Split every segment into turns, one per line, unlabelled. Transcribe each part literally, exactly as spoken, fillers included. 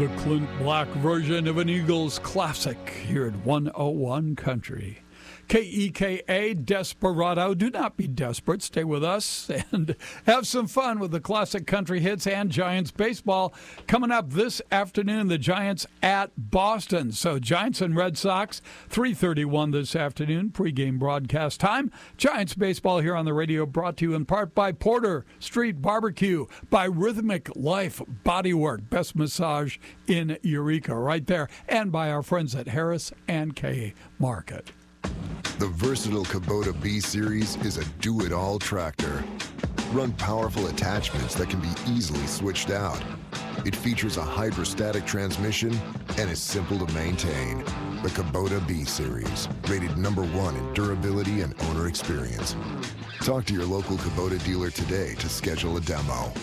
The Clint Black version of an Eagles classic here at one oh one Country. K E K A, Desperado. Do not be desperate. Stay with us and have some fun with the classic country hits and Giants baseball. Coming up this afternoon, the Giants at Boston. So Giants and Red Sox, three thirty-one this afternoon, pregame broadcast time. Giants baseball here on the radio, brought to you in part by Porter Street Barbecue, by Rhythmic Life Bodywork, best massage in Eureka right there, and by our friends at Harris and K Market.
The versatile Kubota B-Series is a do-it-all tractor. Run powerful attachments that can be easily switched out. It features a hydrostatic transmission and is simple to maintain. The Kubota B-Series, rated number one in durability and owner experience. Talk to your local Kubota dealer today to schedule a demo.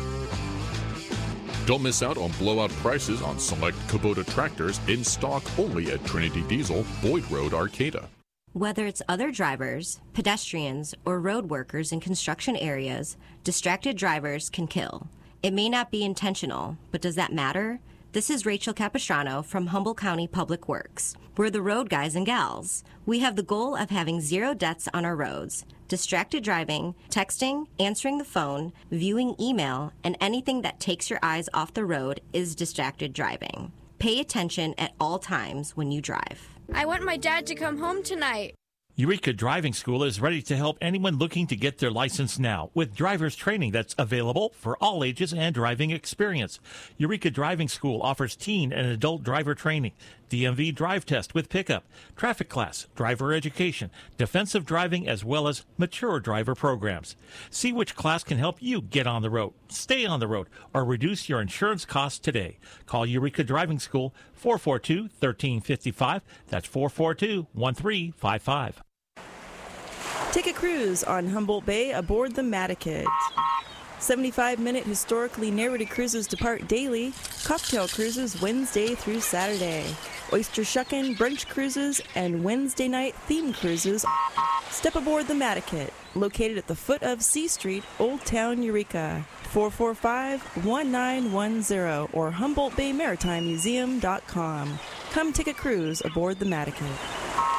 Don't miss out on blowout prices on select Kubota tractors in stock only at Trinity Diesel, Boyd Road, Arcata.
Whether it's other drivers, pedestrians, or road workers in construction areas, distracted drivers can kill. It may not be intentional, but does that matter? This is Rachel Capistrano from Humboldt County Public Works. We're the road guys and gals. We have the goal of having zero deaths on our roads. Distracted driving, texting, answering the phone, viewing email, and anything that takes your eyes off the road is distracted driving. Pay attention at all times when you drive.
I want my dad to come home tonight.
Eureka Driving School is ready to help anyone looking to get their license now with driver's training that's available for all ages and driving experience. Eureka Driving School offers teen and adult driver training, D M V drive test with pickup, traffic class, driver education, defensive driving, as well as mature driver programs. See which class can help you get on the road, stay on the road, or reduce your insurance costs today. Call Eureka Driving School, four four two, one three five five. That's four four two, one three five five.
Take a cruise on Humboldt Bay aboard the Mataket. seventy-five minute historically narrated cruises depart daily. Cocktail cruises Wednesday through Saturday. Oyster shuckin', brunch cruises, and Wednesday night theme cruises. Step aboard the Mataket, located at the foot of C Street, Old Town, Eureka. four four five, one nine one zero or Humboldt Bay Maritime Museum dot com. Come take a cruise aboard the Mataket.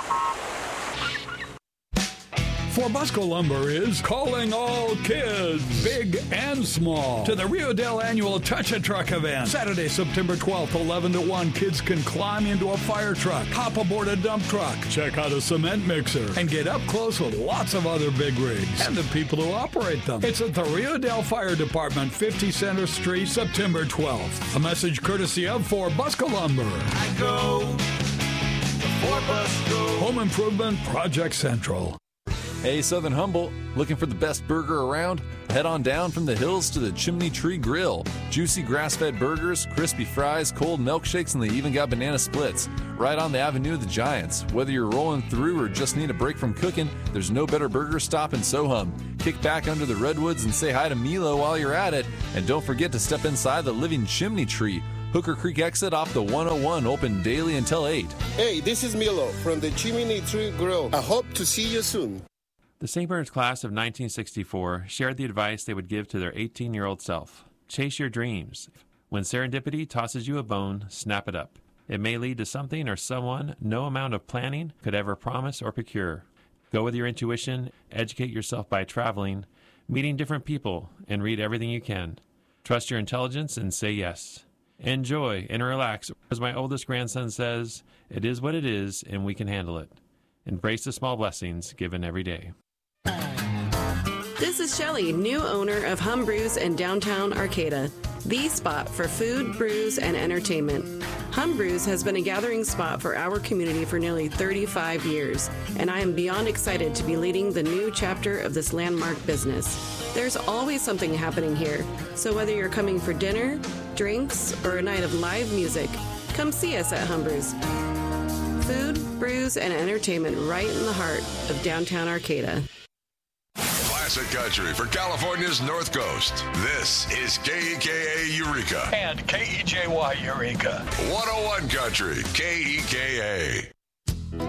For Busco Lumber is calling all kids, big and small, to the Rio Dell Annual Touch a Truck event. Saturday, September twelfth, eleven to one. Kids can climb into a fire truck, hop aboard a dump truck, check out a cement mixer, and get up close with lots of other big rigs and the people who operate them. It's at the Rio Dell Fire Department, fifty Center Street, September twelfth. A message courtesy of For Busco Lumber.
I go for Busco.
Home Improvement Project Central.
Hey, Southern Humboldt, looking for the best burger around? Head on down from the hills to the Chimney Tree Grill. Juicy grass-fed burgers, crispy fries, cold milkshakes, and they even got banana splits. Right on the Avenue of the Giants. Whether you're rolling through or just need a break from cooking, there's no better burger stop in Sohum. Kick back under the redwoods and say hi to Milo while you're at it. And don't forget to step inside the living Chimney Tree. Hooker Creek exit off the one oh one, open daily until eight.
Hey, this is Milo from the Chimney Tree Grill. I hope to see you soon.
The Saint Bernard's class of nineteen sixty-four shared the advice they would give to their eighteen-year-old self. Chase your dreams. When serendipity tosses you a bone, snap it up. It may lead to something or someone no amount of planning could ever promise or procure. Go with your intuition, educate yourself by traveling, meeting different people, and read everything you can. Trust your intelligence and say yes. Enjoy and relax. As my oldest grandson says, it is what it is and we can handle it. Embrace the small blessings given every day.
This is Shelley, new owner of Hum Brews in downtown Arcata, the spot for food, brews, and entertainment. Hum Brews has been a gathering spot for our community for nearly thirty-five years, and I am beyond excited to be leading the new chapter of this landmark business. There's always something happening here, so whether you're coming for dinner, drinks, or a night of live music, come see us at Hum Brews. Food, brews, and entertainment right in the heart of downtown Arcata.
Classic country for California's North Coast. This is K E K A Eureka.
And K E J Y Eureka.
one oh one Country, K E K A.